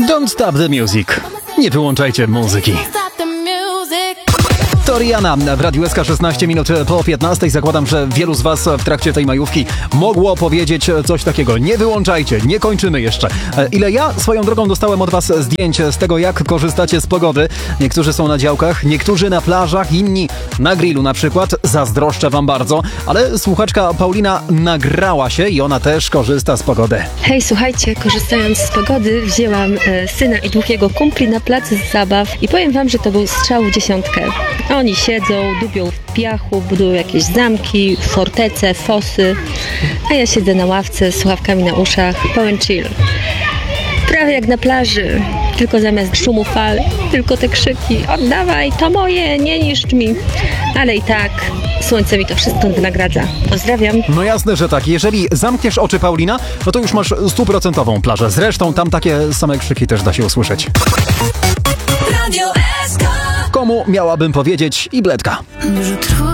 Don't stop the music. Nie wyłączajcie muzyki. To Rihanna w Radiu SK 16 minut po 15. Zakładam, że wielu z was w trakcie tej majówki mogło powiedzieć coś takiego. Nie wyłączajcie, nie kończymy jeszcze. Ile ja swoją drogą dostałem od was zdjęć z tego, jak korzystacie z pogody. Niektórzy są na działkach, niektórzy na plażach, inni na grillu na przykład. Zazdroszczę wam bardzo, ale słuchaczka Paulina nagrała się i ona też korzysta z pogody. Hej, słuchajcie, korzystając z pogody wzięłam syna i dwóch jego kumpli na plac zabaw i powiem wam, że to był strzał w dziesiątkę. Oni siedzą, dubią w piachu, budują jakieś zamki, fortece, fosy, a ja siedzę na ławce z słuchawkami na uszach, pełen chill. Prawie jak na plaży, tylko zamiast szumu fal, tylko te krzyki: oddawaj, to moje, nie niszcz mi. Ale i tak słońce mi to wszystko wynagradza. Pozdrawiam. No jasne, że tak. Jeżeli zamkniesz oczy, Paulina, no to już masz 100% plażę. Zresztą tam takie same krzyki też da się usłyszeć. Radio SK. Komu miałabym powiedzieć i bledka?